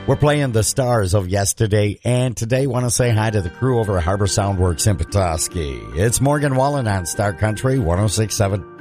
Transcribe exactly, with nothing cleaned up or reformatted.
We're playing the stars of yesterday, and today want to say hi to the crew over at Harbor Soundworks in Petoskey. It's Morgan Wallen on Star Country one oh six point seven.